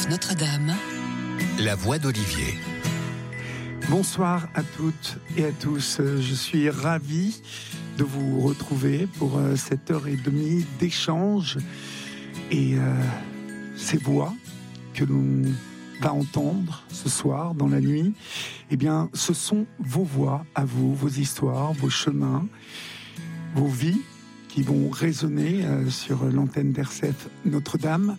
RCF Notre-Dame, la voix d'Olivier. Bonsoir à toutes et à tous. Je suis ravi de vous retrouver pour cette heure et demie d'échange. Et ces voix que l'on va entendre ce soir dans la nuit, eh bien, ce sont vos voix à vous, vos histoires, vos chemins, vos vies qui vont résonner sur l'antenne d'RCF Notre-Dame,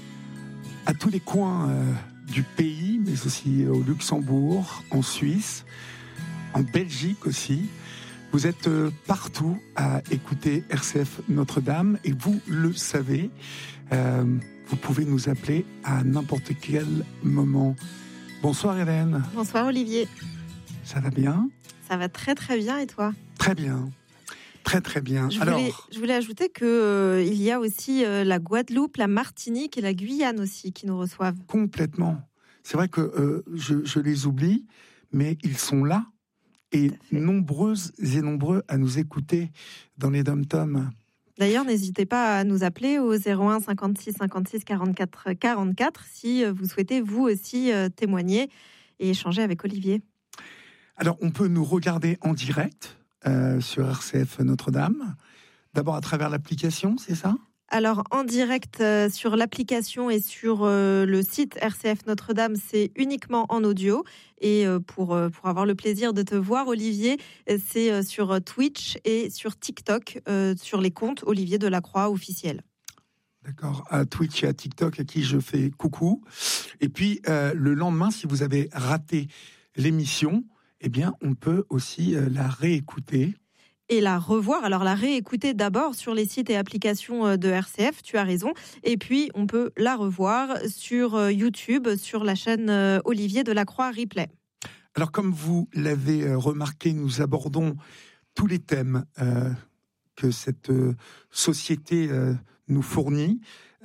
à tous les coins du pays, mais aussi au Luxembourg, en Suisse, en Belgique aussi. Vous êtes partout à écouter RCF Notre-Dame et vous le savez, vous pouvez nous appeler à n'importe quel moment. Bonsoir Hélène. Bonsoir Olivier. Ça va bien ? Ça va très très bien et toi ? Très bien. Très bien. Je voulais ajouter que il y a aussi la Guadeloupe, la Martinique et la Guyane aussi qui nous reçoivent. Complètement. C'est vrai que je les oublie, mais ils sont là et nombreuses et nombreux à nous écouter dans les dom-toms. D'ailleurs, n'hésitez pas à nous appeler au 01 56 56 44 44 si vous souhaitez vous aussi témoigner et échanger avec Olivier. Alors, on peut nous regarder en direct sur RCF Notre-Dame, d'abord à travers l'application, c'est ça ? Alors, en direct sur l'application et sur le site RCF Notre-Dame, c'est uniquement en audio. Et pour avoir le plaisir de te voir, Olivier, c'est sur Twitch et sur TikTok, sur les comptes Olivier Delacroix officiels. D'accord, à Twitch et à TikTok, à qui je fais coucou. Et puis, le lendemain, si vous avez raté l'émission, eh bien, on peut aussi la réécouter. Et la revoir. Alors, la réécouter d'abord sur les sites et applications de RCF, tu as raison. Et puis, on peut la revoir sur YouTube, sur la chaîne Olivier Delacroix Replay. Alors, comme vous l'avez remarqué, nous abordons tous les thèmes que cette société nous fournit.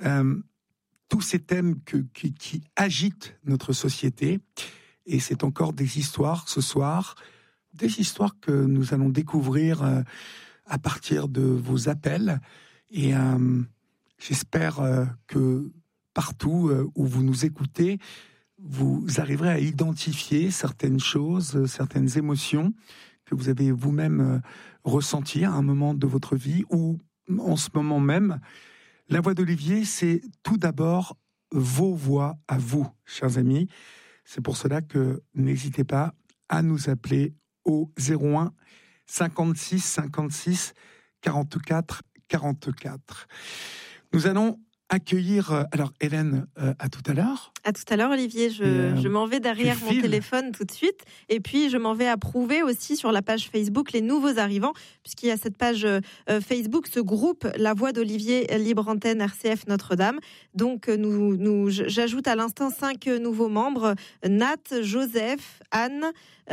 Tous ces thèmes qui agitent notre société. Et c'est encore des histoires ce soir, des histoires que nous allons découvrir à partir de vos appels. Et j'espère que partout où vous nous écoutez, vous arriverez à identifier certaines choses, certaines émotions que vous avez vous-même ressenties à un moment de votre vie ou en ce moment même. La voix d'Olivier, c'est tout d'abord vos voix à vous, chers amis. C'est pour cela que n'hésitez pas à nous appeler au 01 56 56 44 44. Nous allons accueillir... Alors Hélène, à tout à l'heure. À tout à l'heure Olivier, je m'en vais derrière mon téléphone tout de suite. Et puis je m'en vais approuver aussi sur la page Facebook les nouveaux arrivants, puisqu'il y a cette page Facebook, ce groupe La Voix d'Olivier Libre Antenne RCF Notre-Dame. Donc j'ajoute à l'instant 5 nouveaux membres, Nat, Joseph, Anne,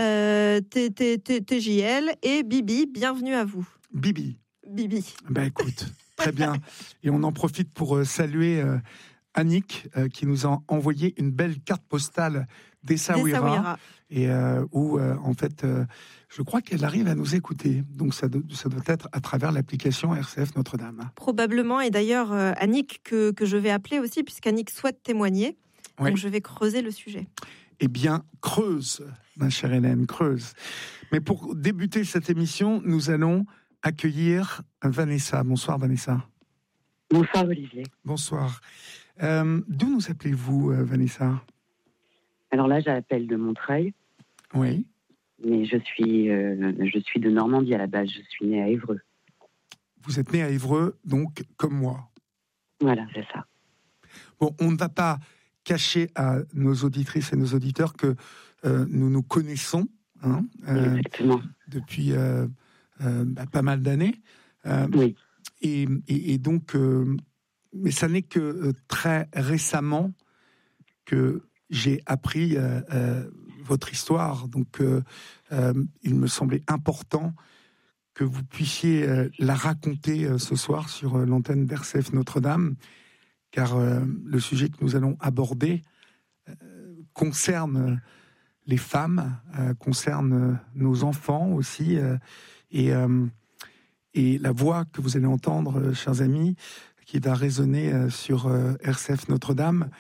TJL et Bibi. Bienvenue à vous. Bibi. Ben écoute, très bien. Et on en profite pour saluer Annick qui nous a envoyé une belle carte postale d'Essaouira. Et où, en fait, je crois qu'elle arrive à nous écouter. Donc ça doit être à travers l'application RCF Notre-Dame. Probablement. Et d'ailleurs, Annick, que je vais appeler aussi, puisqu'Annick souhaite témoigner. Oui. Donc je vais creuser le sujet. Eh bien, creuse, ma chère Hélène, creuse. Mais pour débuter cette émission, nous allons accueillir Vanessa. Bonsoir Vanessa. Bonsoir Olivier. Bonsoir. D'où nous appelez-vous Vanessa ? Alors là, j'appelle de Montreuil. Oui. Mais je suis de Normandie à la base. Je suis née à Évreux. Vous êtes née à Évreux, donc comme moi. Voilà, c'est ça. Bon, on ne va pas cacher à nos auditrices et nos auditeurs que nous nous connaissons exactement. Depuis pas mal d'années. Oui. Et donc, mais ça n'est que très récemment que j'ai appris votre histoire. Donc, il me semblait important que vous puissiez la raconter ce soir sur l'antenne d'RCF Notre-Dame, car le sujet que nous allons aborder concerne les femmes, concerne nos enfants aussi, et la voix que vous allez entendre, chers amis, qui va résonner sur RCF Notre-Dame,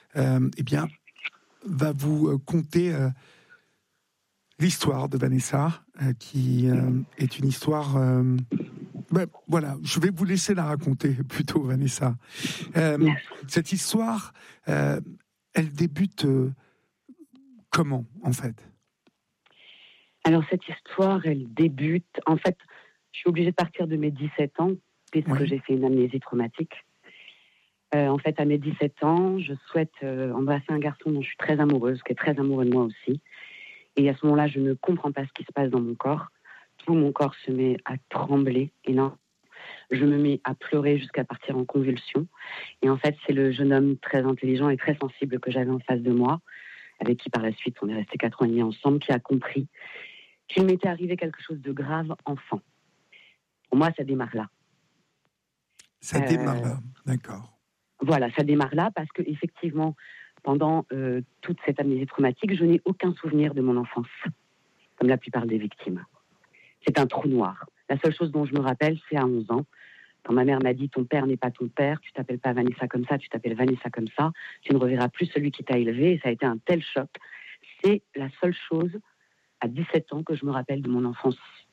va vous conter l'histoire de Vanessa, qui est une histoire... voilà, je vais vous laisser la raconter plutôt, Vanessa. Cette histoire, elle débute comment, en fait ? Alors, cette histoire, elle débute... En fait, je suis obligée de partir de mes 17 ans, puisque j'ai fait une amnésie traumatique. En fait, à mes 17 ans, je souhaite embrasser un garçon dont je suis très amoureuse, qui est très amoureux de moi aussi. Et à ce moment-là, je ne comprends pas ce qui se passe dans mon corps. Tout mon corps se met à trembler. Et non, je me mets à pleurer jusqu'à partir en convulsion. Et en fait, c'est le jeune homme très intelligent et très sensible que j'avais en face de moi, avec qui par la suite, on est resté 4 ans et demi ensemble, qui a compris qu'il m'était arrivé quelque chose de grave enfant. Pour moi, ça démarre là. Ça démarre là, d'accord. Voilà, ça démarre là parce que effectivement, pendant toute cette amnésie traumatique, je n'ai aucun souvenir de mon enfance, comme la plupart des victimes. C'est un trou noir. La seule chose dont je me rappelle, c'est à 11 ans, quand ma mère m'a dit « Ton père n'est pas ton père, tu t'appelles pas Vanessa comme ça, tu t'appelles Vanessa comme ça, tu ne reverras plus celui qui t'a élevé. » Et ça a été un tel choc. C'est la seule chose, à 17 ans, que je me rappelle de mon enfance.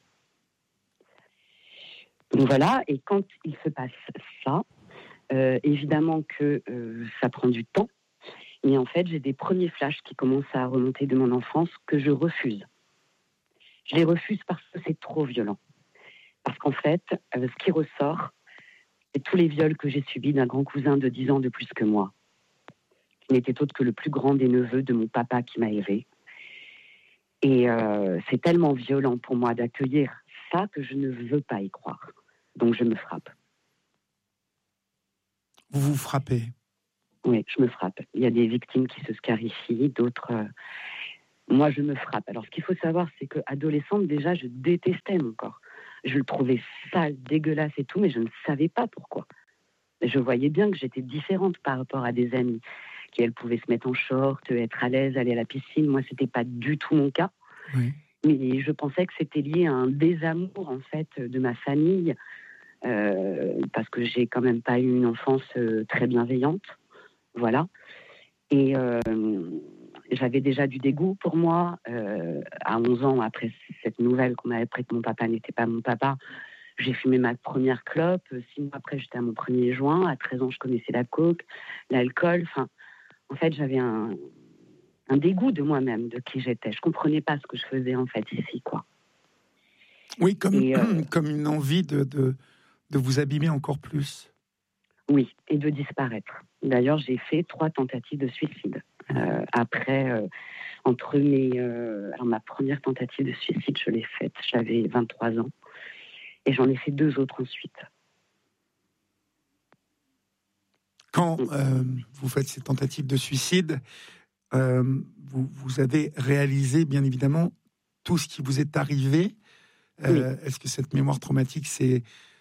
Donc voilà, et quand il se passe ça, évidemment que ça prend du temps, mais en fait, j'ai des premiers flashs qui commencent à remonter de mon enfance que je refuse. Je les refuse parce que c'est trop violent. Parce qu'en fait, ce qui ressort, c'est tous les viols que j'ai subis d'un grand cousin de 10 ans de plus que moi, qui n'était autre que le plus grand des neveux de mon papa qui m'a élevé. Et c'est tellement violent pour moi d'accueillir ça que je ne veux pas y croire. Donc je me frappe. Vous vous frappez ? Oui, je me frappe. Il y a des victimes qui se scarifient, d'autres... Moi, je me frappe. Alors, ce qu'il faut savoir, c'est qu'adolescente, déjà, je détestais mon corps. Je le trouvais sale, dégueulasse et tout, mais je ne savais pas pourquoi. Je voyais bien que j'étais différente par rapport à des amies qui, elles, pouvaient se mettre en short, être à l'aise, aller à la piscine. Moi, c'était pas du tout mon cas. Oui. Mais je pensais que c'était lié à un désamour, en fait, de ma famille, parce que j'ai quand même pas eu une enfance très bienveillante. Voilà. Et j'avais déjà du dégoût pour moi. À 11 ans, après cette nouvelle qu'on m'avait appris que mon papa n'était pas mon papa, j'ai fumé ma première clope. 6 mois après, j'étais à mon premier joint. À 13 ans, je connaissais la coke, l'alcool. Enfin, en fait, j'avais un dégoût de moi-même, de qui j'étais. Je comprenais pas ce que je faisais, en fait, ici, quoi. Oui, comme une envie de vous abîmer encore plus. Oui, et de disparaître. D'ailleurs, j'ai fait 3 tentatives de suicide. Après, entre mes... alors, ma première tentative de suicide, je l'ai faite, j'avais 23 ans. Et j'en ai fait 2 autres ensuite. Quand vous faites ces tentatives de suicide, vous avez réalisé, bien évidemment, tout ce qui vous est arrivé. Oui. Est-ce que cette mémoire traumatique s'est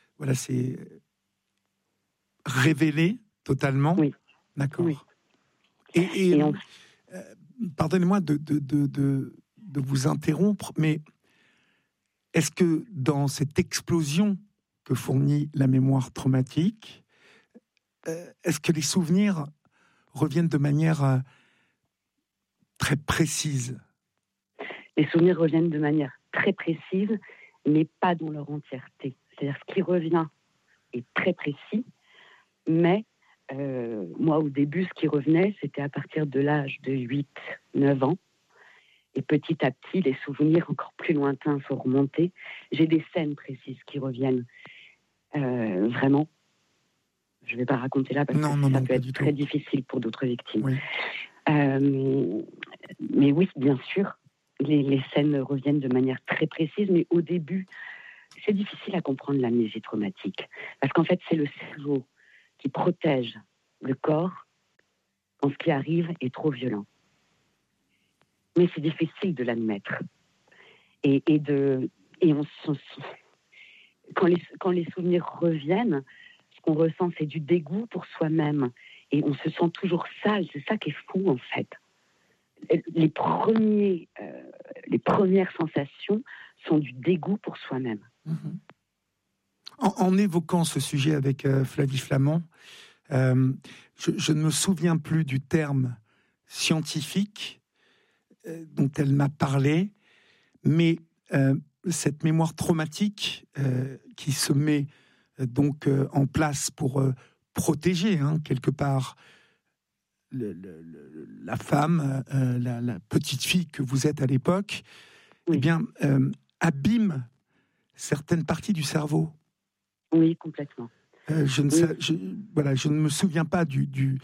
révélée totalement ? Oui. D'accord. Oui. Et pardonnez-moi de vous interrompre, mais est-ce que dans cette explosion que fournit la mémoire traumatique, est-ce que les souvenirs reviennent de manière très précise ? Les souvenirs reviennent de manière très précise, mais pas dans leur entièreté. C'est-à-dire ce qui revient est très précis, mais moi, au début, ce qui revenait, c'était à partir de l'âge de 8-9 ans. Et petit à petit, les souvenirs encore plus lointains sont remontés. J'ai des scènes précises qui reviennent vraiment. Je ne vais pas raconter là parce que ça peut être très difficile pour d'autres victimes. Oui. Mais oui, bien sûr, les scènes reviennent de manière très précise, mais au début, c'est difficile à comprendre l'amnésie traumatique. Parce qu'en fait, c'est le cerveau qui protège le corps quand ce qui arrive est trop violent. Mais c'est difficile de l'admettre. Et quand les souvenirs reviennent, ce qu'on ressent, c'est du dégoût pour soi-même. Et on se sent toujours sale. C'est ça qui est fou, en fait. Les premières sensations sont du dégoût pour soi-même. En évoquant ce sujet avec Flavie Flament, Je ne me souviens plus du terme scientifique dont elle m'a parlé, mais cette mémoire traumatique qui se met donc en place pour protéger quelque part la femme, la petite fille que vous êtes à l'époque, oui. Eh bien, abîme certaines parties du cerveau. Oui, complètement. Je ne me souviens pas du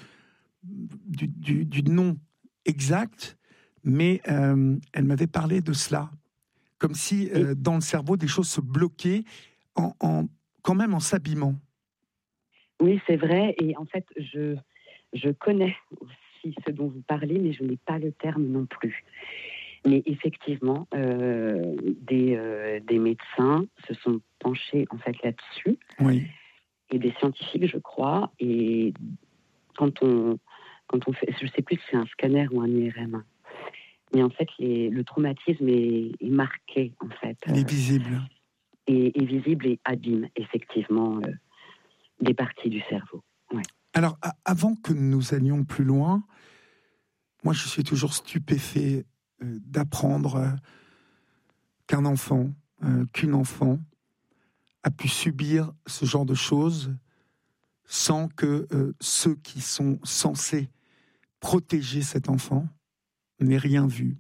nom exact, mais elle m'avait parlé de cela, comme si dans le cerveau des choses se bloquaient quand même en s'abîmant. Oui, c'est vrai, et en fait, je connais aussi ce dont vous parlez, mais je n'ai pas le terme non plus. Mais effectivement, des médecins se sont penchés en fait là-dessus, oui. Et des scientifiques, je crois. Et quand on fait, je ne sais plus si c'est un scanner ou un IRM, mais en fait, le traumatisme est marqué en fait. Il est visible. Et visible et abîme effectivement des parties du cerveau. Ouais. Alors, avant que nous allions plus loin, moi, je suis toujours stupéfait d'apprendre qu'un enfant, qu'une enfant a pu subir ce genre de choses sans que ceux qui sont censés protéger cet enfant n'aient rien vu.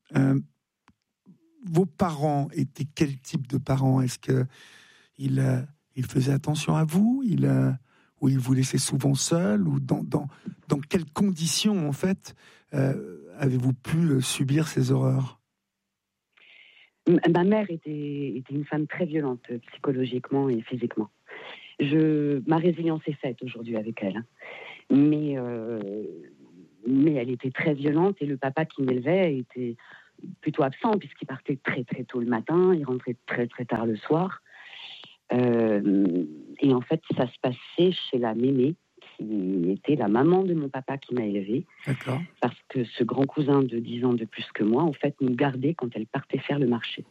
Vos parents étaient quel type de parents ? Est-ce qu'ils faisaient attention à vous ? Ou ils vous laissaient souvent seul ? Ou dans quelles conditions, en fait, avez-vous pu subir ces horreurs ? Ma mère était une femme très violente, psychologiquement et physiquement. Ma résilience est faite aujourd'hui avec elle. Mais elle était très violente et le papa qui m'élevait était plutôt absent puisqu'il partait très très tôt le matin, il rentrait très très tard le soir. Et en fait, ça se passait chez la mémé, qui était la maman de mon papa qui m'a élevée. D'accord. Parce que ce grand cousin de 10 ans de plus que moi, en fait, nous gardait quand elle partait faire le marché.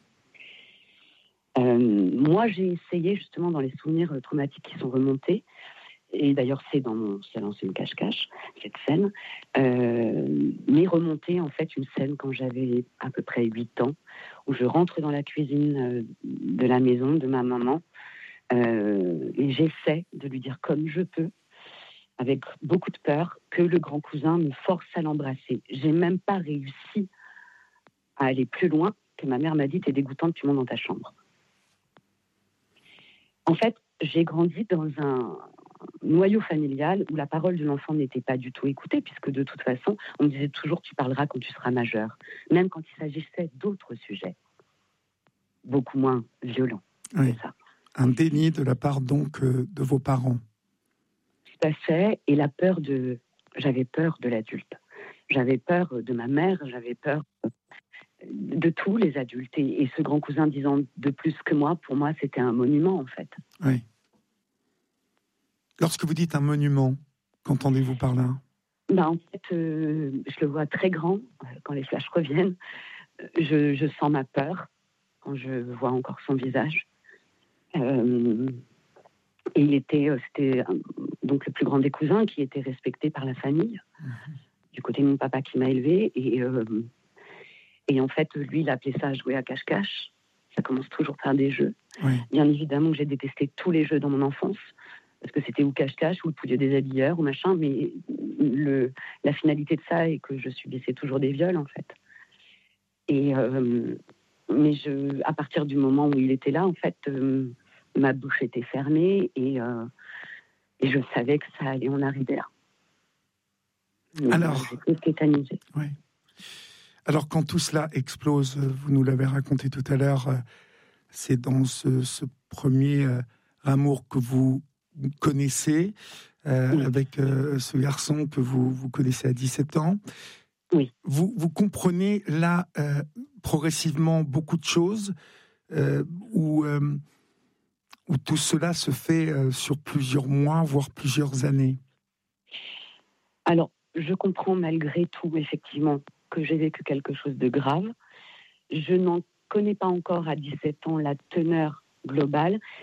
Moi, j'ai essayé, justement, dans les souvenirs traumatiques qui sont remontés, et d'ailleurs, c'est dans mon salon, c'est une cache-cache, cette scène, mais remonter, en fait, une scène quand j'avais à peu près 8 ans, où je rentre dans la cuisine de la maison de ma maman, et j'essaie de lui dire comme je peux, avec beaucoup de peur, que le grand cousin me force à l'embrasser. J'ai même pas réussi à aller plus loin, que ma mère m'a dit « T'es dégoûtante, tu montes dans ta chambre ». En fait, j'ai grandi dans un noyau familial où la parole de l'enfant n'était pas du tout écoutée, puisque de toute façon, on me disait toujours « tu parleras quand tu seras majeur », même quand il s'agissait d'autres sujets, beaucoup moins violents. Oui. Ça. Un déni de la part donc de vos parents. Tout à fait, et j'avais peur de l'adulte. J'avais peur de ma mère, j'avais peur de tous les adultes. Et ce grand cousin 10 ans de plus que moi, pour moi, c'était un monument, en fait. Oui. Lorsque vous dites un monument, qu'entendez-vous par là ? En fait, je le vois très grand quand les flashs reviennent. Je sens ma peur quand je vois encore son visage. Et c'était donc le plus grand des cousins qui était respecté par la famille, du côté de mon papa qui m'a élevé. Et en fait, lui, il appelait ça jouer à cache-cache. Ça commence toujours par des jeux. Oui. Bien évidemment que j'ai détesté tous les jeux dans mon enfance, parce que c'était ou cache-cache, ou le pouliot des habilleurs, ou machin, mais la finalité de ça est que je subissais toujours des viols, en fait. Et mais à partir du moment où il était là, en fait, ma bouche était fermée et je savais que ça allait en arriver là. Alors, j'étais tétanisée. Oui. Alors, quand tout cela explose, vous nous l'avez raconté tout à l'heure, c'est dans ce premier amour que vous connaissez, oui. Avec ce garçon que vous connaissez à 17 ans. Oui. Vous comprenez là progressivement beaucoup de choses où tout cela se fait sur plusieurs mois, voire plusieurs années. Alors, je comprends malgré tout, effectivement, que j'ai vécu quelque chose de grave. Je n'en connais pas encore à 17 ans la teneur globale. Ce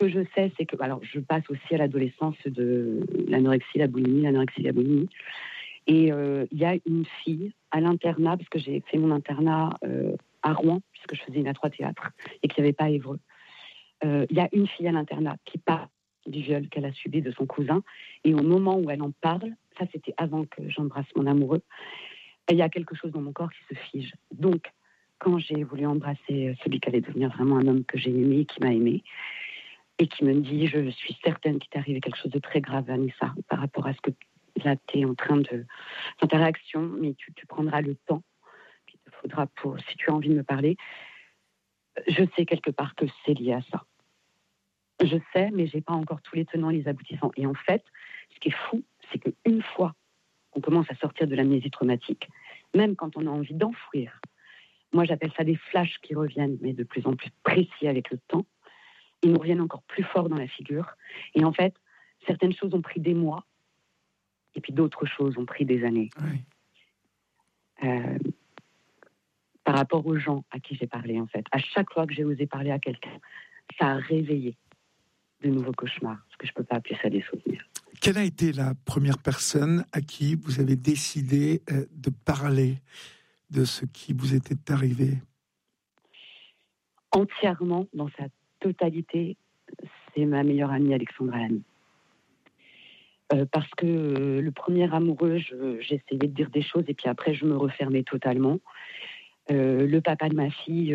que je sais, c'est que, alors, je passe aussi à l'adolescence de l'anorexie, la boulimie. Et il y a une fille à l'internat, parce que j'ai fait mon internat à Rouen, puisque je faisais une A3 théâtre, et qu'il n'y avait pas à Évreux. Il y a une fille à l'internat qui parle du viol qu'elle a subi de son cousin, et au moment où elle en parle, ça c'était avant que j'embrasse mon amoureux, il y a quelque chose dans mon corps qui se fige. Donc, quand j'ai voulu embrasser celui qui allait devenir vraiment un homme que j'ai aimé, qui m'a aimé, et qui me dit, je suis certaine qu'il t'est arrivé quelque chose de très grave, Vanessa, par rapport à ce que là, tu es en train de... Enfin, ta réaction, mais tu prendras le temps qu'il te faudra pour... Si tu as envie de me parler, je sais quelque part que c'est lié à ça. Je sais, mais j'ai pas encore tous les tenants et les aboutissants. Et en fait, ce qui est fou, c'est qu'une fois qu'on commence à sortir de l'amnésie traumatique, même quand on a envie d'enfouir, moi j'appelle ça des flashs qui reviennent, mais de plus en plus précis avec le temps, ils nous reviennent encore plus fort dans la figure. Et en fait, certaines choses ont pris des mois, et puis d'autres choses ont pris des années. Oui. Par rapport aux gens à qui j'ai parlé, en fait. À chaque fois que j'ai osé parler à quelqu'un, ça a réveillé de nouveaux cauchemars, parce que je ne peux pas appeler ça des souvenirs. Quelle a été la première personne à qui vous avez décidé de parler de ce qui vous était arrivé? Entièrement, dans sa totalité, c'est ma meilleure amie Alexandra Lamy. Parce que le premier amoureux, j'essayais de dire des choses et puis après je me refermais totalement. Le papa de ma fille,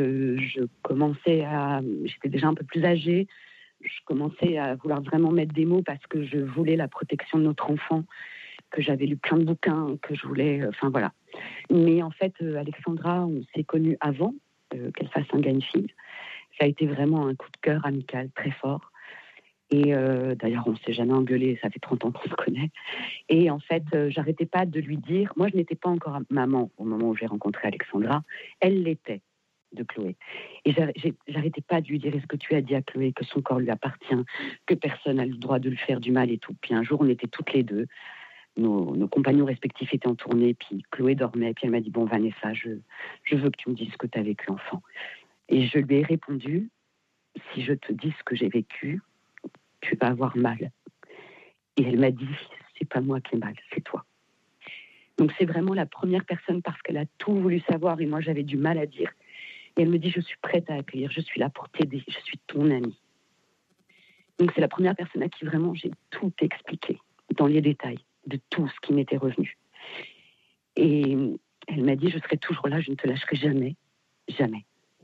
j'étais déjà un peu plus âgée, je commençais à vouloir vraiment mettre des mots parce que je voulais la protection de notre enfant, que j'avais lu plein de bouquins, que je voulais, enfin voilà. Mais en fait, Alexandra, on s'est connus avant qu'elle fasse un gars une fille. Ça a été vraiment un coup de cœur amical très fort. Et d'ailleurs, on ne s'est jamais engueulé, ça fait 30 ans qu'on se connaît. Et en fait, j'arrêtais pas de lui dire... Moi, je n'étais pas encore maman au moment où j'ai rencontré Alexandra. Elle l'était, de Chloé. Et j'arrêtais pas de lui dire, est-ce que tu as dit à Chloé que son corps lui appartient, que personne n'a le droit de lui faire du mal et tout. Puis un jour, on était toutes les deux. Nos compagnons respectifs étaient en tournée, puis Chloé dormait. Puis elle m'a dit, bon, Vanessa, je veux que tu me dises ce que tu as vécu, enfant. Et je lui ai répondu, si je te dis ce que j'ai vécu, tu vas avoir mal. Et elle m'a dit, c'est pas moi qui ai mal, c'est toi. Donc c'est vraiment la première personne parce qu'elle a tout voulu savoir et moi j'avais du mal à dire. Et elle me dit, je suis prête à accueillir, je suis là pour t'aider, je suis ton amie. Donc c'est la première personne à qui vraiment j'ai tout expliqué, dans les détails, de tout ce qui m'était revenu. Et elle m'a dit, je serai toujours là, je ne te lâcherai jamais, jamais.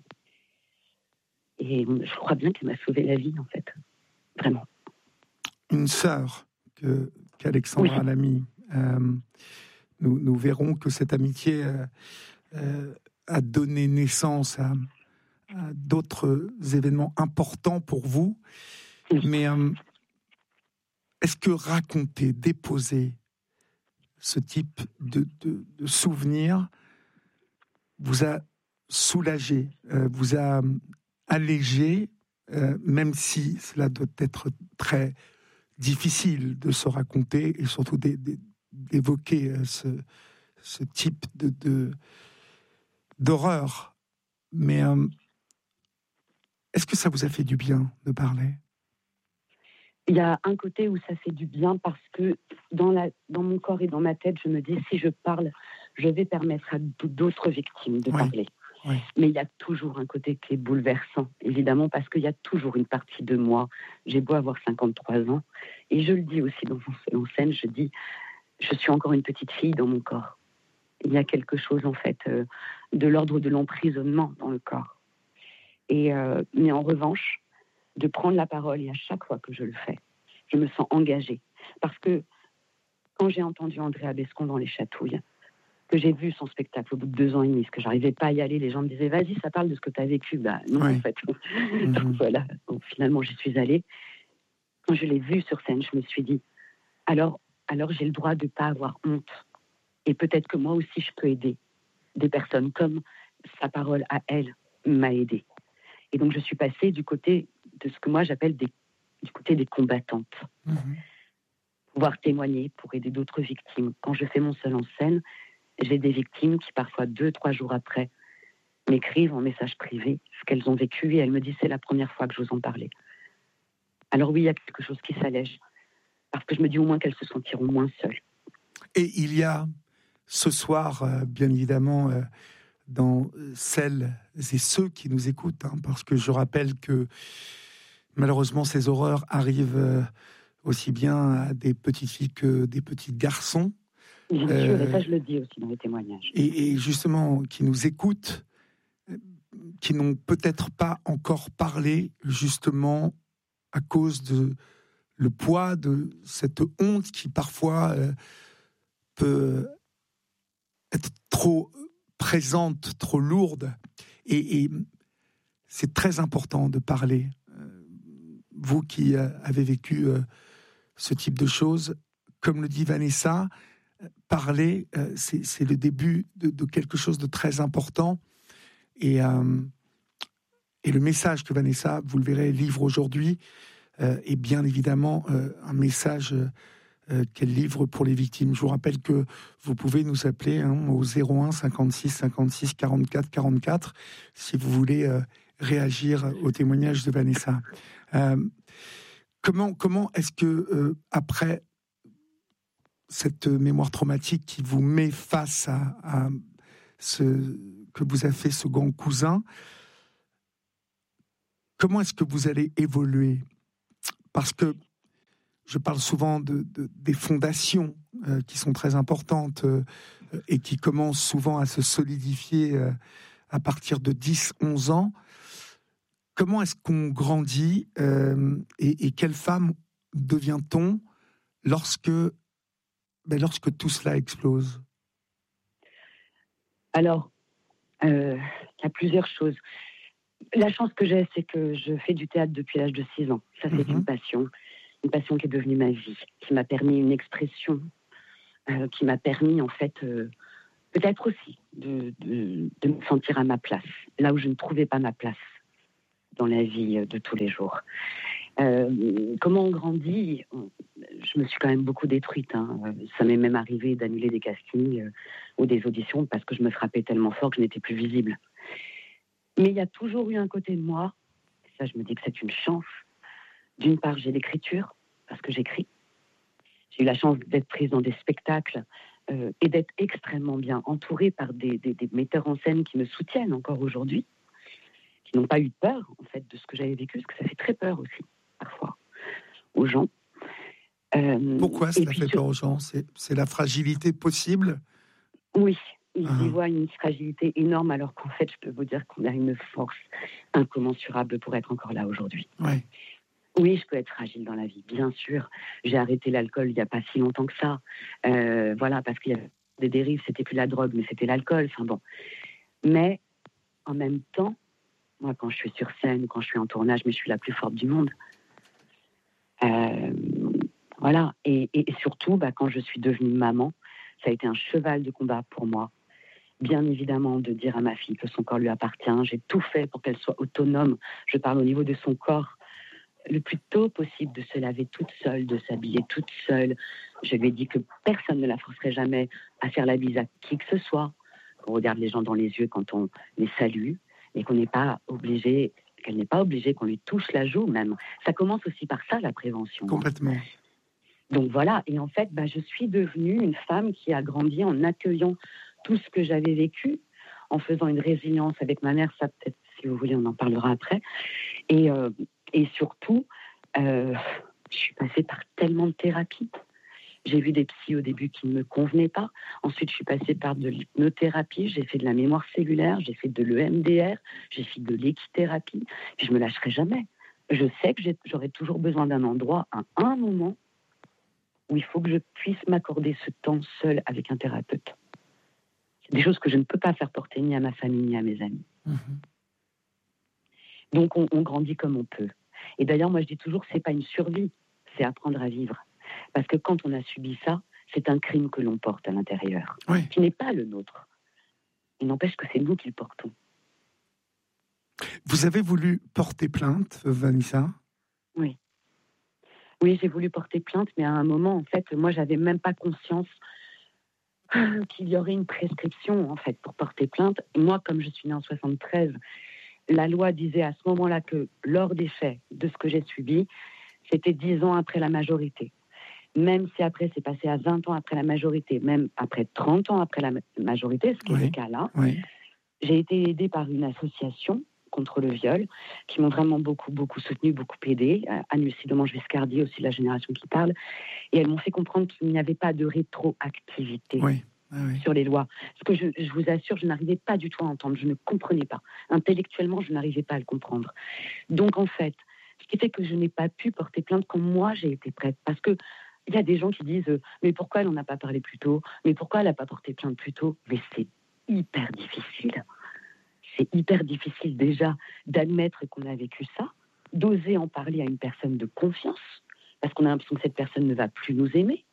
Et je crois bien qu'elle m'a sauvé la vie, en fait. Vraiment. Une sœur qu'Alexandra Lamy. Nous verrons que cette amitié a donné naissance à d'autres événements importants pour vous. Mais est-ce que raconter, déposer ce type de souvenirs vous a soulagé, vous a allégé, même si cela doit être très difficile de se raconter et surtout d'évoquer ce type d'horreur. Mais est-ce que ça vous a fait du bien de parler? Il y a un côté où ça fait du bien parce que dans mon corps et dans ma tête, je me dis, si je parle, je vais permettre à d'autres victimes de parler. Oui. Mais il y a toujours un côté qui est bouleversant, évidemment, parce qu'il y a toujours une partie de moi. J'ai beau avoir 53 ans, et je le dis aussi dans mon seul en scène, je dis, je suis encore une petite fille dans mon corps. Il y a quelque chose, en fait, de l'ordre de l'emprisonnement dans le corps. Mais en revanche, de prendre la parole, et à chaque fois que je le fais, je me sens engagée. Parce que quand j'ai entendu Andrea Bescon dans Les Chatouilles, que j'ai vu son spectacle au bout de 2 ans et demi, parce que j'arrivais pas à y aller, les gens me disaient, vas-y, ça parle de ce que tu as vécu. Bah non, en fait. Donc voilà, donc, finalement, j'y suis allée. Quand je l'ai vu sur scène, je me suis dit, alors j'ai le droit de pas avoir honte. Et peut-être que moi aussi, je peux aider des personnes comme sa parole à elle m'a aidée. Et donc, je suis passée du côté de ce que moi, j'appelle du côté des combattantes. Pouvoir témoigner pour aider d'autres victimes. Quand je fais mon seul en scène, j'ai des victimes qui, parfois 2-3 jours après, m'écrivent en message privé ce qu'elles ont vécu et elles me disent, c'est la première fois que j'ose en parler. Alors oui, il y a quelque chose qui s'allège. Parce que je me dis au moins qu'elles se sentiront moins seules. Et il y a ce soir, bien évidemment, dans celles et ceux qui nous écoutent, parce que je rappelle que malheureusement ces horreurs arrivent aussi bien à des petites filles que des petits garçons. Bien sûr, et ça je le dis aussi dans les témoignages. Et justement, qui nous écoutent, qui n'ont peut-être pas encore parlé, justement, à cause de le poids de cette honte qui parfois peut être trop présente, trop lourde. Et c'est très important de parler. Vous qui avez vécu ce type de choses, comme le dit Vanessa, parler, c'est le début de quelque chose de très important. Et le message que Vanessa, vous le verrez, livre aujourd'hui, est bien évidemment un message qu'elle livre pour les victimes. Je vous rappelle que vous pouvez nous appeler au 01 56 56 44 44 si vous voulez réagir au témoignage de Vanessa. Comment est-ce que, après cette mémoire traumatique qui vous met face à ce que vous a fait ce grand cousin, comment est-ce que vous allez évoluer ? Parce que je parle souvent des fondations qui sont très importantes et qui commencent souvent à se solidifier à partir de 10-11 ans. Comment est-ce qu'on grandit et quelle femme devient-on lorsque tout cela explose ? Alors, il y a plusieurs choses. La chance que j'ai, c'est que je fais du théâtre depuis l'âge de 6 ans. Ça, c'est une passion qui est devenue ma vie, qui m'a permis une expression, qui m'a permis, en fait, peut-être aussi de me sentir à ma place, là où je ne trouvais pas ma place dans la vie de tous les jours. Comment on grandit ? Je me suis quand même beaucoup détruite. Ça m'est même arrivé d'annuler des castings ou des auditions parce que je me frappais tellement fort que je n'étais plus visible. Mais il y a toujours eu un côté de moi, et ça je me dis que c'est une chance. D'une part, j'ai l'écriture, parce que j'écris. J'ai eu la chance d'être prise dans des spectacles et d'être extrêmement bien entourée par des metteurs en scène qui me soutiennent encore aujourd'hui, qui n'ont pas eu peur, en fait, de ce que j'avais vécu, parce que ça fait très peur aussi, parfois, aux gens. Pourquoi cela fait peur aux gens ? C'est la fragilité possible ? Oui, ils y voient une fragilité énorme, alors qu'en fait, je peux vous dire qu'on a une force incommensurable pour être encore là aujourd'hui. Ouais. Oui, je peux être fragile dans la vie, bien sûr. J'ai arrêté l'alcool il n'y a pas si longtemps que ça. Voilà, parce qu'il y avait des dérives, c'était plus la drogue, mais c'était l'alcool. Enfin bon. Mais en même temps, moi, quand je suis sur scène, quand je suis en tournage, mais je suis la plus forte du monde. Voilà. Et surtout, quand je suis devenue maman, ça a été un cheval de combat pour moi. Bien évidemment, de dire à ma fille que son corps lui appartient. J'ai tout fait pour qu'elle soit autonome. Je parle au niveau de son corps. Le plus tôt possible, de se laver toute seule, de s'habiller toute seule. Je lui ai dit que personne ne la forcerait jamais à faire la bise à qui que ce soit. Qu'on regarde les gens dans les yeux quand on les salue et qu'elle n'est pas obligée qu'on lui touche la joue même. Ça commence aussi par ça, la prévention. Complètement. Donc voilà, et en fait, je suis devenue une femme qui a grandi en accueillant tout ce que j'avais vécu, en faisant une résilience avec ma mère. Ça, peut-être, si vous voulez, on en parlera après. Et surtout, je suis passée par tellement de thérapies. J'ai vu des psys au début qui ne me convenaient pas. Ensuite, je suis passée par de l'hypnothérapie. J'ai fait de la mémoire cellulaire. J'ai fait de l'EMDR. J'ai fait de l'équithérapie. Je ne me lâcherai jamais. Je sais que j'aurai toujours besoin d'un endroit, à un moment, où il faut que je puisse m'accorder ce temps seul avec un thérapeute. C'est des choses que je ne peux pas faire porter ni à ma famille, ni à mes amis. Donc, on grandit comme on peut. Et d'ailleurs, moi, je dis toujours, c'est pas une survie, c'est apprendre à vivre. Parce que quand on a subi ça, c'est un crime que l'on porte à l'intérieur, qui n'est pas le nôtre. Il n'empêche que c'est nous qui le portons. Vous avez voulu porter plainte, Vanessa ? Oui. Oui, j'ai voulu porter plainte, mais à un moment, en fait, moi, j'avais même pas conscience qu'il y aurait une prescription, en fait, pour porter plainte. Moi, comme je suis née en 73, la loi disait à ce moment-là que lors des faits de ce que j'ai subi, C'était 10 ans après la majorité. Même si après, c'est passé à 20 ans après la majorité, même après 30 ans après la majorité, ce qui est le cas là, j'ai été aidée par une association contre le viol, qui m'ont vraiment beaucoup soutenue, beaucoup aidée. Anne-Lucie Demange-Viscardi, aussi de la génération qui parle. Et elles m'ont fait comprendre qu'il n'y avait pas de rétroactivité sur les lois. Parce que je vous assure, je n'arrivais pas du tout à entendre, je ne comprenais pas. Intellectuellement, je n'arrivais pas à le comprendre. Donc en fait, ce qui fait que je n'ai pas pu porter plainte comme moi j'ai été prête. Parce que il y a des gens qui disent « Mais pourquoi elle n'en a pas parlé plus tôt ? Mais pourquoi elle n'a pas porté plainte plus tôt ?» Mais c'est hyper difficile. C'est hyper difficile déjà d'admettre qu'on a vécu ça, d'oser en parler à une personne de confiance, parce qu'on a l'impression que cette personne ne va plus nous aimer.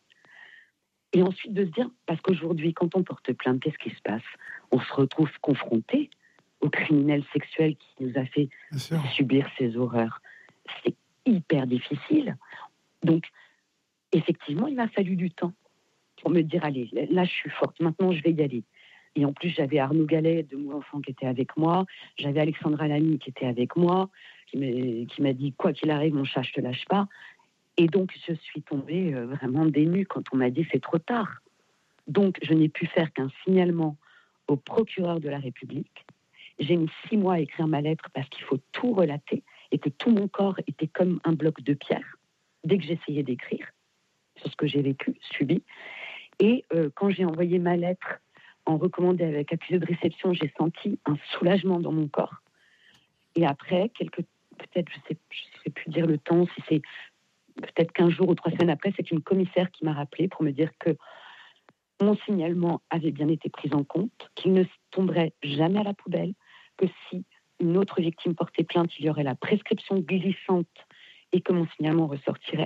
Et ensuite de se dire, parce qu'aujourd'hui, quand on porte plainte, qu'est-ce qui se passe ? On se retrouve confronté au criminel sexuel qui nous a fait subir ces horreurs. C'est hyper difficile. Donc, effectivement, il m'a fallu du temps pour me dire, allez, là, je suis forte, maintenant, je vais y aller. Et en plus, j'avais Arnaud Gallet, de mon enfant, qui était avec moi. J'avais Alexandra Lamy, qui était avec moi, qui m'a dit, quoi qu'il arrive, mon chat, je te lâche pas. Et donc, je suis tombée vraiment dénue quand on m'a dit, c'est trop tard. Donc, je n'ai pu faire qu'un signalement au procureur de la République. J'ai mis 6 mois à écrire ma lettre parce qu'il faut tout relater et que tout mon corps était comme un bloc de pierre dès que j'essayais d'écrire sur ce que j'ai vécu, subi. Et quand j'ai envoyé ma lettre en recommandé avec accusé de réception, j'ai senti un soulagement dans mon corps. Et après, peut-être, je sais plus dire le temps, si c'est peut-être 15 jours ou 3 semaines après, c'est une commissaire qui m'a rappelé pour me dire que mon signalement avait bien été pris en compte, qu'il ne tomberait jamais à la poubelle, que si une autre victime portait plainte, il y aurait la prescription glissante et que mon signalement ressortirait.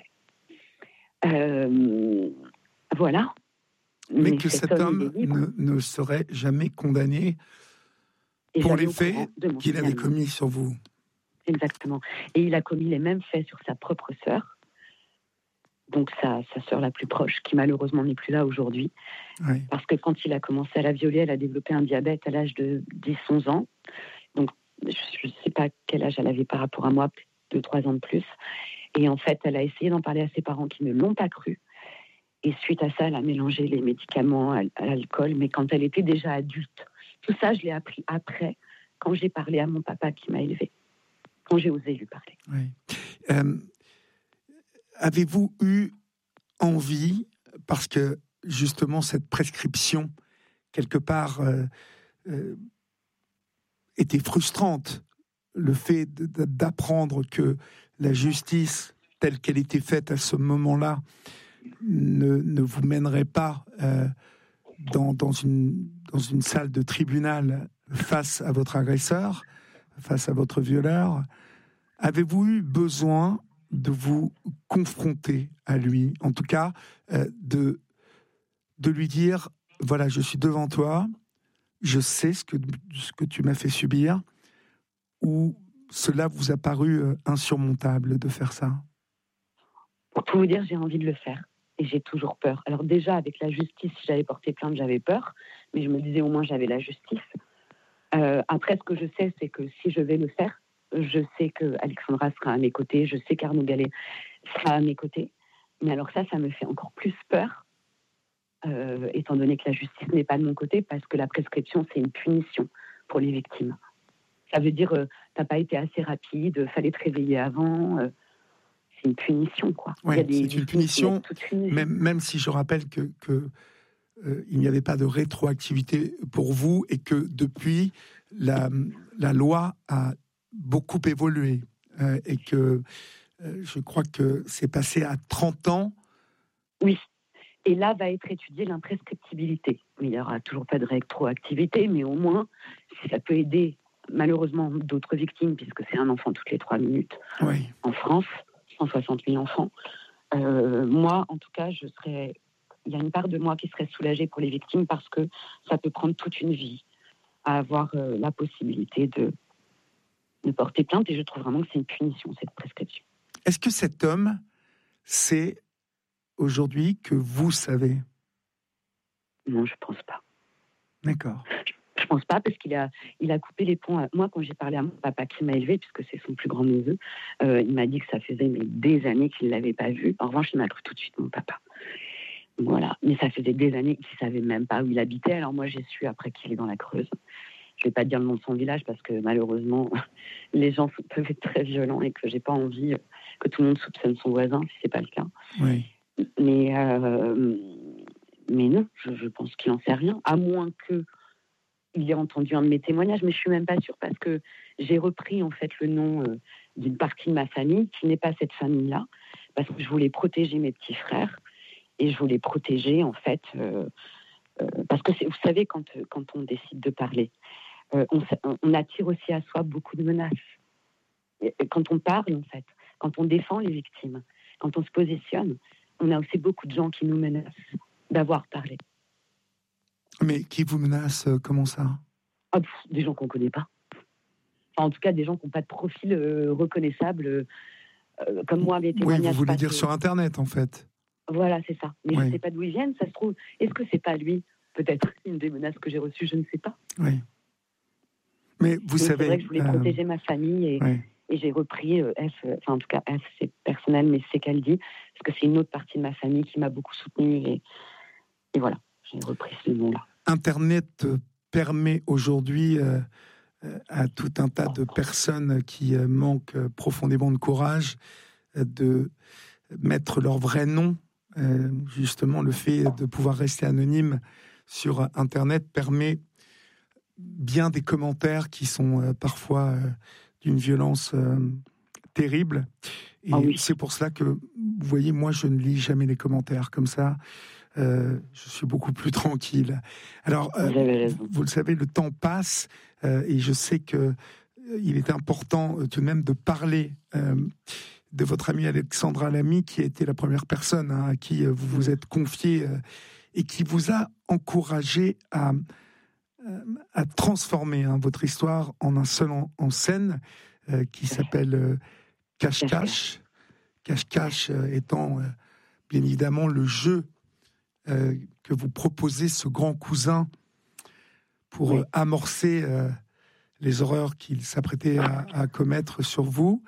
Voilà. Mais que cet homme ne serait jamais condamné pour les faits qu'il avait commis sur vous. Exactement. Et il a commis les mêmes faits sur sa propre sœur, donc sa sœur la plus proche, qui malheureusement n'est plus là aujourd'hui. Oui. Parce que quand il a commencé à la violer, elle a développé un diabète à l'âge de 10-11 ans. Donc, je ne sais pas quel âge elle avait par rapport à moi, peut-être 2-3 ans de plus. Et en fait, elle a essayé d'en parler à ses parents qui ne l'ont pas cru. Et suite à ça, elle a mélangé les médicaments à l'alcool, mais quand elle était déjà adulte. Tout ça, je l'ai appris après, quand j'ai parlé à mon papa qui m'a élevée, quand j'ai osé lui parler. Oui. Avez-vous eu envie, parce que justement cette prescription, quelque part, était frustrante, le fait d'apprendre que la justice, telle qu'elle était faite à ce moment-là, ne vous mènerait pas dans une salle de tribunal face à votre agresseur, face à votre violeur. Avez-vous eu besoin de vous confronter à lui, en tout cas de lui dire, voilà, je suis devant toi, je sais ce que tu m'as fait subir, ou cela vous a paru insurmontable de faire ça ? Pour tout vous dire, j'ai envie de le faire. Et j'ai toujours peur. Alors déjà, avec la justice, si j'avais porté plainte, j'avais peur. Mais je me disais, au moins, j'avais la justice. Après, ce que je sais, c'est que si je vais le faire, je sais qu'Alexandra sera à mes côtés. Je sais qu'Arnaud Gallet sera à mes côtés. Mais alors ça me fait encore plus peur, étant donné que la justice n'est pas de mon côté, parce que la prescription, c'est une punition pour les victimes. Ça veut dire, t'as pas été assez rapide, fallait te réveiller avant... c'est une punition, quoi. Ouais, c'est une punition, même si je rappelle que il n'y avait pas de rétroactivité pour vous et que depuis, la loi a beaucoup évolué et que je crois que c'est passé à 30 ans. Oui, et là va être étudiée l'imprescriptibilité. Il n'y aura toujours pas de rétroactivité, mais au moins, si ça peut aider malheureusement d'autres victimes, puisque c'est un enfant toutes les 3 minutes en France, 160 000 enfants. Moi, en tout cas, il y a une part de moi qui serait soulagée pour les victimes parce que ça peut prendre toute une vie à avoir la possibilité de porter plainte et je trouve vraiment que c'est une punition, cette prescription. Est-ce que cet homme sait aujourd'hui que vous savez ? Non, je pense pas. D'accord. Je Je pense pas, parce qu'il a coupé les ponts. Moi, quand j'ai parlé à mon papa qui m'a élevé, puisque c'est son plus grand neveu, il m'a dit que ça faisait des années qu'il ne l'avait pas vu. En revanche, il m'a cru tout de suite, mon papa. Voilà. Mais ça faisait des années qu'il ne savait même pas où il habitait. Alors moi, j'ai su après qu'il est dans la Creuse. Je ne vais pas dire le nom de son village, parce que malheureusement, les gens peuvent être très violents et que je n'ai pas envie que tout le monde soupçonne son voisin, si ce n'est pas le cas. Oui. Mais non, je pense qu'il n'en sait rien, à moins qu'il ait entendu un de mes témoignages, mais je ne suis même pas sûre, parce que j'ai repris en fait le nom d'une partie de ma famille, qui n'est pas cette famille-là, parce que je voulais protéger mes petits frères, et je voulais protéger en fait, parce que vous savez, quand on décide de parler, on attire aussi à soi beaucoup de menaces. Et quand on parle, en fait, quand on défend les victimes, quand on se positionne, on a aussi beaucoup de gens qui nous menacent d'avoir parlé. Mais qui vous menacent, comment ça ? Des gens qu'on ne connaît pas. Enfin, en tout cas, des gens qui n'ont pas de profil reconnaissable, comme moi, mes témoignages. Oui, vous voulez dire sur Internet, en fait. Voilà, c'est ça. Mais oui. Je ne sais pas d'où ils viennent, ça se trouve. Est-ce que c'est pas lui ? Peut-être une des menaces que j'ai reçues, je ne sais pas. Oui. Mais vous savez... C'est vrai que je voulais protéger ma famille et j'ai repris F, enfin en tout cas F, c'est personnel, mais c'est qu'elle dit, parce que c'est une autre partie de ma famille qui m'a beaucoup soutenue et voilà, j'ai repris ce nom-là. Internet permet aujourd'hui à tout un tas de personnes qui manquent profondément de courage de mettre leur vrai nom. Justement, le fait de pouvoir rester anonyme sur Internet permet bien des commentaires qui sont parfois d'une violence terrible. Et oui. C'est pour cela que, vous voyez, moi, je ne lis jamais les commentaires comme ça. Je suis beaucoup plus tranquille. Alors, vous le savez, le temps passe et je sais que il est important tout de même de parler de votre amie Alexandra Lamy, qui a été la première personne à qui vous vous êtes confié et qui vous a encouragé à transformer votre histoire en un seul en scène qui s'appelle Cache-Cache. Cache-Cache étant bien évidemment le jeu que vous proposez, ce grand cousin, pour amorcer les horreurs qu'il s'apprêtait à commettre sur vous.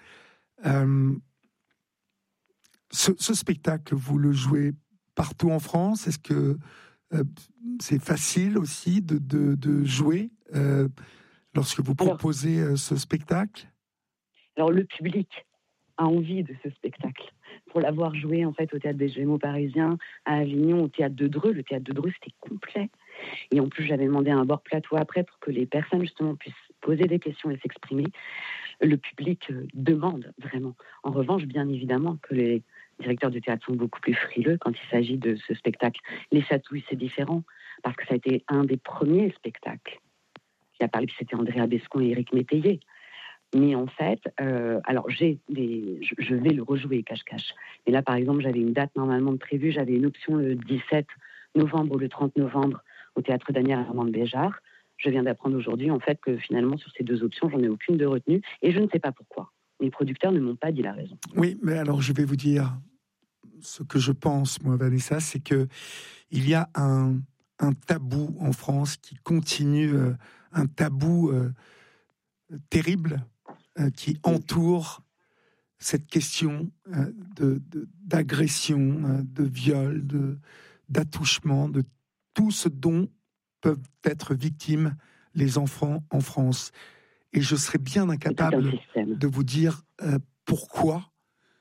Ce spectacle, vous le jouez partout en France. Est-ce que c'est facile aussi de jouer lorsque vous proposez ce spectacle ? Alors, le public a envie de ce spectacle. Pour l'avoir joué en fait au Théâtre des Gémeaux Parisiens, à Avignon, au Théâtre de Dreux. Le Théâtre de Dreux, c'était complet. Et en plus, j'avais demandé un bord plateau après pour que les personnes justement puissent poser des questions et s'exprimer. Le public demande vraiment. En revanche, bien évidemment que les directeurs de théâtre sont beaucoup plus frileux quand il s'agit de ce spectacle. Les Chatouilles, c'est différent, parce que ça a été un des premiers spectacles qui a parlé, puis c'était Andrea Bescon et Éric Métayer. Mais en fait, alors je vais le rejouer, Cache-Cache. Mais là, par exemple, j'avais une date normalement prévue, j'avais une option le 17 novembre ou le 30 novembre au Théâtre Daniel Armand de Béjart. Je viens d'apprendre aujourd'hui, en fait, que finalement, sur ces deux options, j'en ai aucune de retenue, et je ne sais pas pourquoi. Les producteurs ne m'ont pas dit la raison. Oui, mais alors je vais vous dire ce que je pense, moi, Vanessa, c'est que il y a un tabou en France qui continue, un tabou terrible qui entoure cette question d'agression, de viol, d'attouchement, de tout ce dont peuvent être victimes les enfants en France. Et je serais bien incapable de vous dire pourquoi.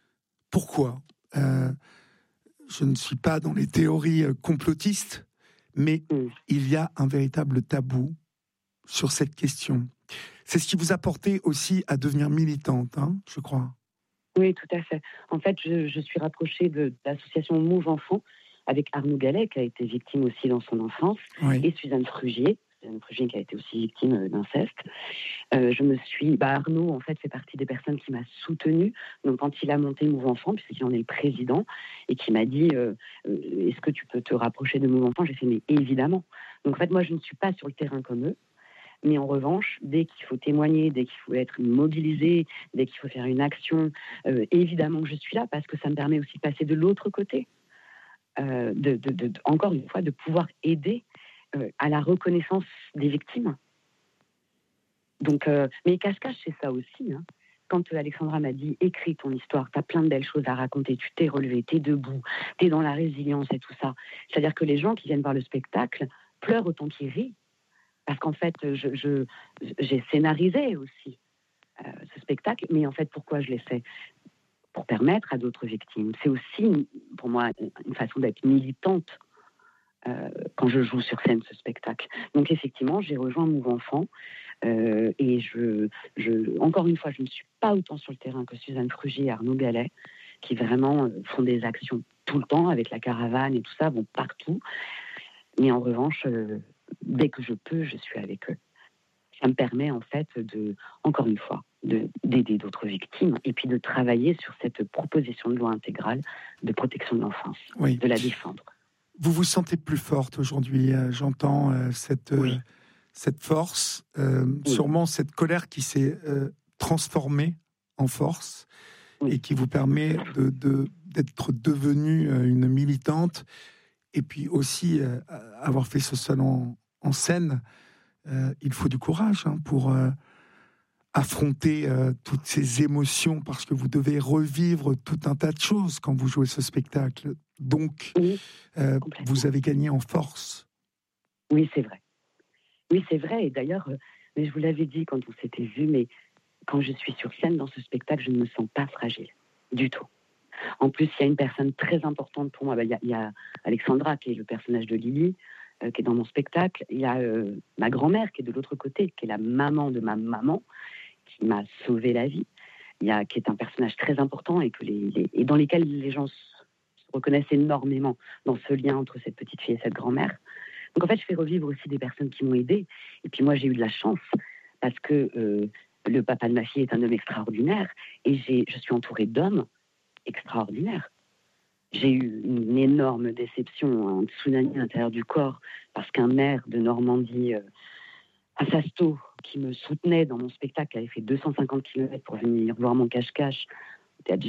Je ne suis pas dans les théories complotistes, mais il y a un véritable tabou sur cette question. C'est ce qui vous a porté aussi à devenir militante, je crois. Oui, tout à fait. En fait, je suis rapprochée de l'association Move Enfants avec Arnaud Gallet, qui a été victime aussi dans son enfance, et Suzanne Frugier qui a été aussi victime d'inceste. Arnaud, en fait, fait partie des personnes qui m'a soutenue. Donc, quand il a monté Move Enfants, puisqu'il en est le président, et qui m'a dit est-ce que tu peux te rapprocher de Move Enfants ? J'ai fait mais évidemment. Donc, en fait, moi, je ne suis pas sur le terrain comme eux. Mais en revanche, dès qu'il faut témoigner, dès qu'il faut être mobilisé, dès qu'il faut faire une action, évidemment que je suis là, parce que ça me permet aussi de passer de l'autre côté. Encore une fois, de pouvoir aider à la reconnaissance des victimes. Donc, mais cache-cache, c'est ça aussi. Hein. Quand Alexandra m'a dit, écris ton histoire, tu as plein de belles choses à raconter, tu t'es relevé, tu es debout, tu es dans la résilience et tout ça. C'est-à-dire que les gens qui viennent voir le spectacle pleurent autant qu'ils rient. Parce qu'en fait, j'ai scénarisé aussi ce spectacle, mais en fait, pourquoi je l'ai fait ? Pour permettre à d'autres victimes. C'est aussi, pour moi, une façon d'être militante quand je joue sur scène ce spectacle. Donc effectivement, j'ai rejoint Move Enfant et encore une fois, je ne suis pas autant sur le terrain que Suzanne Frugy et Arnaud Gallet, qui vraiment font des actions tout le temps avec la caravane et tout ça, vont partout. Mais en revanche, dès que je peux, je suis avec eux. Ça me permet en fait encore une fois, d'aider d'autres victimes et puis de travailler sur cette proposition de loi intégrale de protection de l'enfance, de la défendre. Vous vous sentez plus forte aujourd'hui, j'entends cette force, sûrement cette colère qui s'est transformée en force et qui vous permet d'être devenue une militante et puis aussi avoir fait ce salon en scène. Il faut du courage pour affronter toutes ces émotions parce que vous devez revivre tout un tas de choses quand vous jouez ce spectacle. Donc, vous avez gagné en force. Oui, c'est vrai. Oui, c'est vrai. Et d'ailleurs, mais je vous l'avais dit quand on s'était vu, mais quand je suis sur scène dans ce spectacle, je ne me sens pas fragile du tout. En plus, il y a une personne très importante pour moi. Il y a Alexandra, qui est le personnage de Lily, qui est dans mon spectacle. Il y a ma grand-mère, qui est de l'autre côté, qui est la maman de ma maman, qui m'a sauvé la vie. Qui est un personnage très important et dans lesquels les gens se reconnaissent énormément dans ce lien entre cette petite fille et cette grand-mère. Donc en fait, je fais revivre aussi des personnes qui m'ont aidée. Et puis moi, j'ai eu de la chance parce que le papa de ma fille est un homme extraordinaire et je suis entourée d'hommes extraordinaires. J'ai eu une énorme déception, un tsunami à l'intérieur du corps parce qu'un maire de Normandie, à Sasto, qui me soutenait dans mon spectacle, avait fait 250 km pour venir voir mon cache-cache,